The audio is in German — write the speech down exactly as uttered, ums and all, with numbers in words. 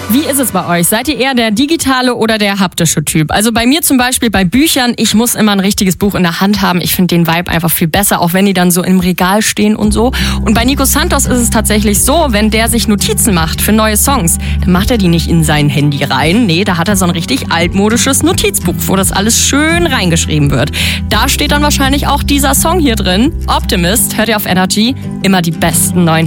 Wie ist es bei euch? Seid ihr eher der digitale oder der haptische Typ? Also bei mir zum Beispiel bei Büchern, ich muss immer ein richtiges Buch in der Hand haben. Ich finde den Vibe einfach viel besser, auch wenn die dann so im Regal stehen und so. Und bei Nico Santos ist es tatsächlich so, wenn der sich Notizen macht für neue Songs, dann macht er die nicht in sein Handy rein. Nee, da hat er so ein richtig altmodisches Notizbuch, wo das alles schön reingeschrieben wird. Da steht dann wahrscheinlich auch dieser Song hier drin. Optimist, hört ihr auf Energy, immer die besten neuen